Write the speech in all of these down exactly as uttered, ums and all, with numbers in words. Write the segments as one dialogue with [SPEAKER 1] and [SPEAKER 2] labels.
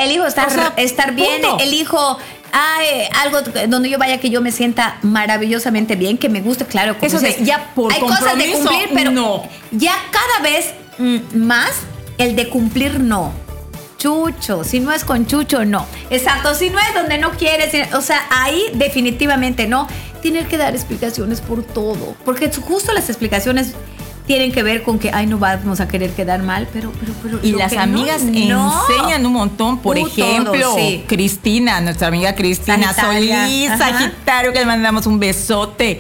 [SPEAKER 1] elijo estar,
[SPEAKER 2] O sea,
[SPEAKER 1] estar bien,
[SPEAKER 2] punto.
[SPEAKER 1] elijo ay, algo donde yo vaya que yo me sienta maravillosamente bien, que me guste, claro. Como
[SPEAKER 2] Eso de
[SPEAKER 1] dices,
[SPEAKER 2] ya por
[SPEAKER 1] hay cosas de
[SPEAKER 2] compromiso,
[SPEAKER 1] cumplir, pero
[SPEAKER 2] no.
[SPEAKER 1] ya cada vez mm, más el de cumplir no. Chucho, si no es con Chucho, no. Exacto, si no es donde no quieres, o sea, ahí definitivamente no. Tener que dar explicaciones por todo, porque justo las explicaciones tienen que ver con que, ay, no vamos a querer quedar mal, pero, pero, pero.
[SPEAKER 2] Y
[SPEAKER 1] lo
[SPEAKER 2] las
[SPEAKER 1] que
[SPEAKER 2] amigas
[SPEAKER 1] no,
[SPEAKER 2] enseñan un montón. Por
[SPEAKER 1] Uh,
[SPEAKER 2] ejemplo,
[SPEAKER 1] todo, sí.
[SPEAKER 2] Cristina, nuestra amiga Cristina
[SPEAKER 1] Sagitaria.
[SPEAKER 2] Solís,
[SPEAKER 1] Ajá.
[SPEAKER 2] Sagitario, que le mandamos un besote.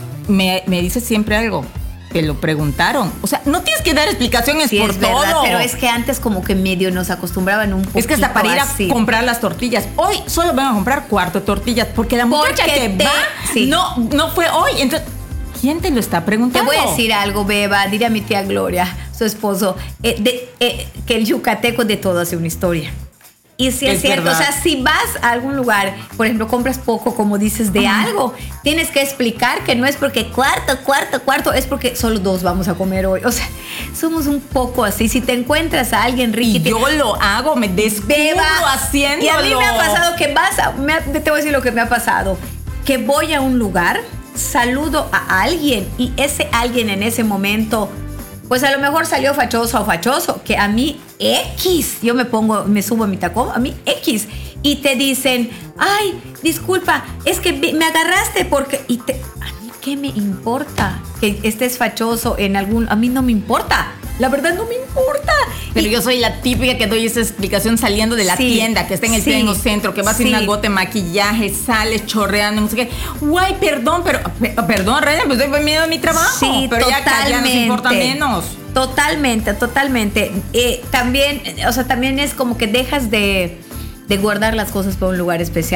[SPEAKER 2] Me, me dice siempre algo. Que lo preguntaron. O sea, no tienes que dar explicaciones
[SPEAKER 1] sí,
[SPEAKER 2] por
[SPEAKER 1] es
[SPEAKER 2] todo.
[SPEAKER 1] verdad, pero es que antes como que medio nos acostumbraban un poquito.
[SPEAKER 2] Es que hasta para ir a
[SPEAKER 1] así.
[SPEAKER 2] comprar las tortillas. Hoy solo van a comprar cuarto de tortillas. Porque la muchacha
[SPEAKER 1] Porque
[SPEAKER 2] que
[SPEAKER 1] te-
[SPEAKER 2] va
[SPEAKER 1] sí.
[SPEAKER 2] no, no fue hoy. Entonces, ¿quién te lo está
[SPEAKER 1] Te
[SPEAKER 2] preguntando?
[SPEAKER 1] voy a decir algo, Beba, diré a mi tía Gloria, su esposo, eh, de, eh, que el yucateco de todo hace una historia. Y si es,
[SPEAKER 2] Es
[SPEAKER 1] cierto,
[SPEAKER 2] verdad.
[SPEAKER 1] o sea, si vas a algún lugar, por ejemplo, compras poco, como dices, de
[SPEAKER 2] Ajá.
[SPEAKER 1] algo, tienes que explicar que no es porque cuarto, cuarto, cuarto, es porque solo dos vamos a comer hoy. O sea, somos un poco así. Si te encuentras a alguien rico
[SPEAKER 2] Y
[SPEAKER 1] te-
[SPEAKER 2] yo lo hago, me descubro
[SPEAKER 1] Beba,
[SPEAKER 2] haciéndolo.
[SPEAKER 1] y a mí me ha pasado que vas a, me ha- te voy a decir lo que me ha pasado, que voy a un lugar, saludo a alguien y ese alguien en ese momento, pues a lo mejor salió fachoso o fachoso, que a mí X, yo me pongo, me subo a mi tacón, a mí X, y te dicen, ay, disculpa, es que vi- me agarraste porque, y te, a mí qué me importa que estés fachoso en algún, a mí no me importa. La verdad no me importa.
[SPEAKER 2] Pero
[SPEAKER 1] Y-
[SPEAKER 2] yo soy la típica que doy esa explicación saliendo de la
[SPEAKER 1] Sí,
[SPEAKER 2] tienda, que está en el
[SPEAKER 1] sí,
[SPEAKER 2] pleno centro, que vas
[SPEAKER 1] sí.
[SPEAKER 2] sin una gota de maquillaje, sales chorreando, no sé qué. Guay, perdón, pero pe- perdón, Reina, pues estoy miedo de mi trabajo.
[SPEAKER 1] Sí,
[SPEAKER 2] pero ya,
[SPEAKER 1] totalmente.
[SPEAKER 2] ya nos importa menos.
[SPEAKER 1] Totalmente, totalmente. Eh, también, o sea, también es como que dejas de, de guardar las cosas para un lugar especial.